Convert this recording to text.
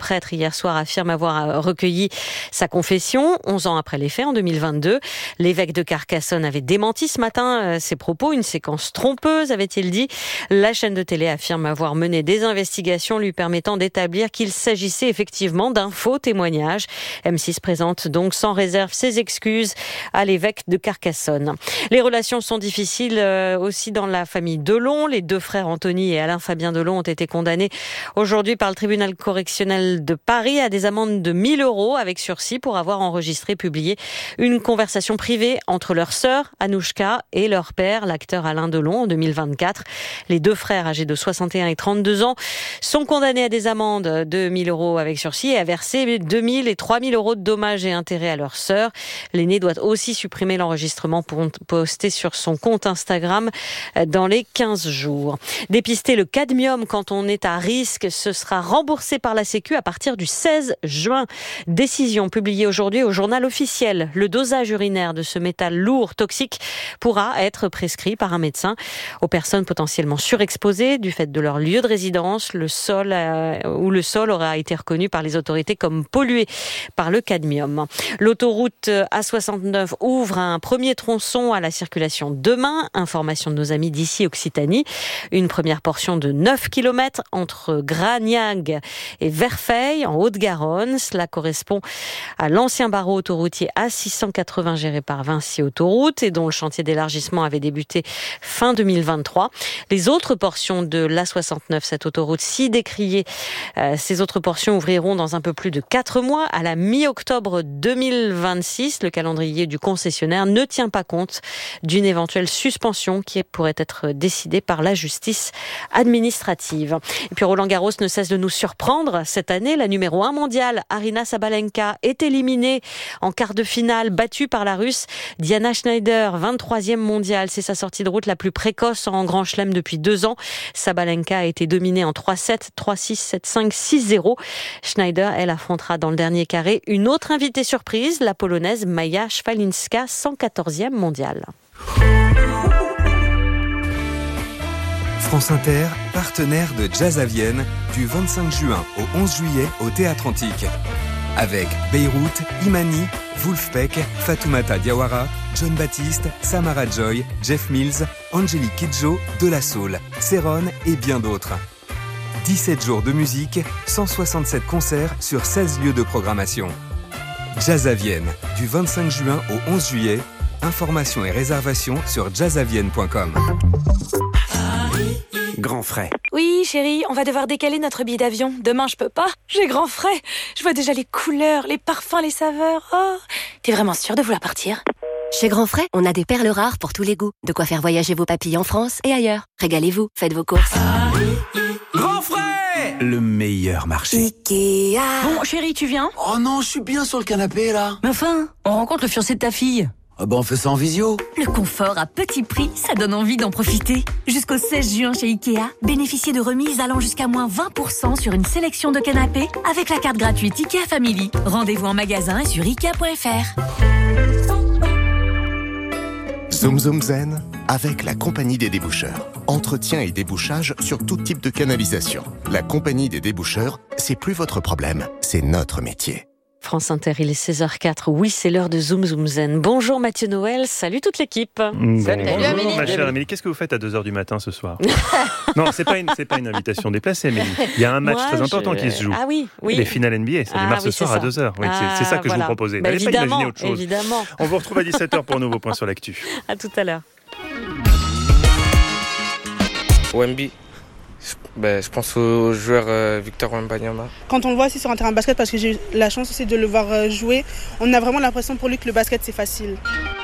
prêtre hier soir affirme avoir recueilli sa confession. 11 ans après les faits, en 2022. L'évêque de Carcassonne avait démenti ce matin ses propos. Une séquence trompeuse, avait-il dit. La chaîne de télé affirme avoir mené des investigations lui permettant d'établir qu'il s'agissait effectivement d'un faux témoignage. M6 présente donc sans réserve ses excuses à l'évêque de Carcassonne. Les relations sont difficiles aussi dans la famille Delon. Les deux frères Anthony et Alain Fabien Delon ont été condamnés aujourd'hui par le tribunal correctionnel de Paris à des amendes de 1 000 € avec sursis pour avoir enregistré, publié une conversation privée entre leur sœur Anouchka et leur père, l'acteur Alain Delon, en 2024. Les deux frères âgés de 61 et 32 ans sont condamnés à des amendes de 1 000 € avec sursis et à verser 2 000 et 3 000 € de dommages et intérêts à leur sœur. L'aîné doit aussi supprimer l'enregistrement posté sur son compte Instagram dans les 15 jours. Dépister le cadmium quand on est à risque, ce sera remboursé par la Sécu à partir du 16 juin. Décision publiée aujourd'hui au journal officiel. Le dosage urinaire de ce métal lourd, toxique, pourra être prescrit par un médecin aux personnes potentiellement surexposées du fait de leur lieu de résidence. Le sol aura été reconnu par les autorités comme pollué par le cadmium. L'autoroute A69 ouvre un premier tronçon à la circulation demain. Information de nos amis d'ici Occitanie. Une première portion de 9 km entre Gragnag et Verfeil, en Haute-Garonne. Cela correspond à l'ancien barreau autoroutier A680 géré par Vinci Autoroute et dont le chantier d'élargissement avait débuté fin 2023. Les autres portions de l'A69, cette autoroute si décriée, ces autres portions ouvriront dans un peu plus de 4 mois, à la mi-octobre 2026. Le calendrier du concessionnaire ne tient pas compte d'une éventuelle suspension qui pourrait être décidée par la justice administrative. Et puis Roland Garros ne cesse de nous surprendre cette année. La numéro 1 mondiale, Aryna Sabalenka, est éliminée en quart de finale, battue par la Russe Diana Schneider, 23e mondiale. C'est sa sortie de route la plus précoce en Grand Chelem depuis 2 ans. Sabalenka a été dominée en 3-7, 3-6, 7-5, 6-0. Schneider, elle affrontera dans le dernier carré une autre invitée surprise, la Polonaise Maja Szwalinska, 114e mondiale. France Inter, partenaire de Jazz à Vienne, du 25 juin au 11 juillet au Théâtre Antique. Avec Beyrouth, Imani, Wolfpack, Fatoumata Diawara, John Baptiste, Samara Joy, Jeff Mills, Angélique Kidjo, De La Soul, Céron et bien d'autres. 17 jours de musique, 167 concerts sur 16 lieux de programmation. Jazz à Vienne, du 25 juin au 11 juillet. Informations et réservations sur jazzavienne.com. Grand frais. Oui, chérie, on va devoir décaler notre billet d'avion. Demain, je peux pas. J'ai grand frais. Je vois déjà les couleurs, les parfums, les saveurs. Oh, t'es vraiment sûre de vouloir partir ? Chez Grand Frais, on a des perles rares pour tous les goûts. De quoi faire voyager vos papilles en France et ailleurs. Régalez-vous, faites vos courses. Grand frais, le meilleur marché. Ikea. Bon, chérie, tu viens ? Oh non, je suis bien sur le canapé, là. Mais enfin, on rencontre le fiancé de ta fille. Ah bah on fait ça en visio. Le confort à petit prix, ça donne envie d'en profiter. Jusqu'au 16 juin chez Ikea, bénéficiez de remises allant jusqu'à moins 20% sur une sélection de canapés avec la carte gratuite Ikea Family. Rendez-vous en magasin et sur Ikea.fr. Zoom Zoom Zen avec la Compagnie des déboucheurs. Entretien et débouchage sur tout type de canalisation. La Compagnie des déboucheurs, c'est plus votre problème, c'est notre métier. France Inter, il est 16h04. Oui, c'est l'heure de Zoom Zoom Zen. Bonjour Mathieu Noël, salut toute l'équipe. Salut Amélie. Ma chère Amélie, qu'est-ce que vous faites à 2h du matin ce soir ? Non, c'est pas une invitation déplacée, Amélie. Il y a un match très important qui se joue. Ah oui. Les finales NBA, ça démarre ce soir à 2h. Oui, c'est ça que je vous proposais. Bah, n'allez pas imaginer autre chose. Évidemment. On vous retrouve à 17h pour un nouveau point sur l'actu. À tout à l'heure. Wemby. Je pense au joueur Victor Wembanyama. Quand on le voit aussi sur un terrain de basket, parce que j'ai eu la chance aussi de le voir jouer, on a vraiment l'impression pour lui que le basket c'est facile.